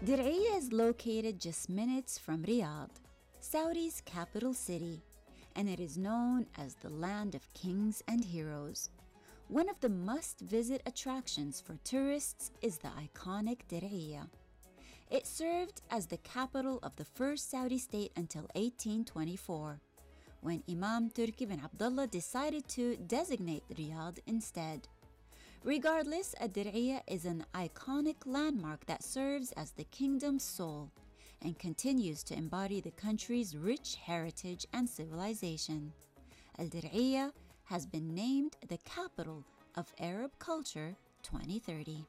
Dir'iyah is located just minutes from Riyadh, Saudi's capital city, and it is known as the land of kings and heroes. One of the must-visit attractions for tourists is the iconic Dir'iyah. It served as the capital of the first Saudi state until 1824, when Imam Turki bin Abdullah decided to designate Riyadh instead. Regardless, Dir'iyah is an iconic landmark that serves as the kingdom's soul and continues to embody the country's rich heritage and civilization. Al-Dir'iyah has been named the capital of Arab culture 2030.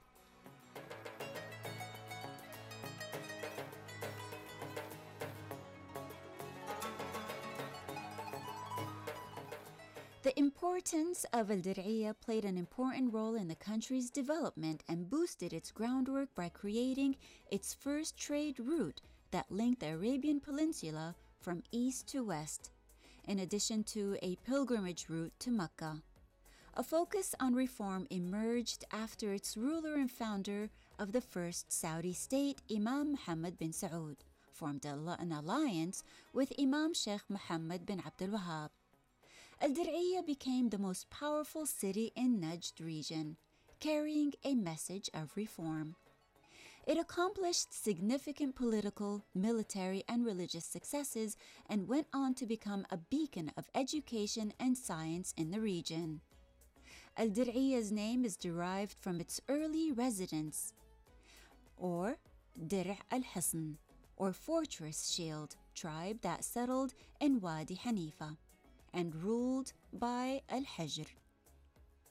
The importance of Al-Dir'iyah played an important role in the country's development and boosted its groundwork by creating its first trade route that linked the Arabian Peninsula from east to west, in addition to a pilgrimage route to Mecca. A focus on reform emerged after its ruler and founder of the first Saudi state, Imam Muhammad bin Saud, formed an alliance with Imam Sheikh Muhammad bin Abdul Wahhab. Al-Dir'iyah became the most powerful city in Najd region, carrying a message of reform. It accomplished significant political, military, and religious successes and went on to become a beacon of education and science in the region. Al-Dir'iyah's name is derived from its early residents, or Dir' al-Hisn, or fortress shield, tribe that settled in Wadi Hanifa and ruled by Al-Hajr.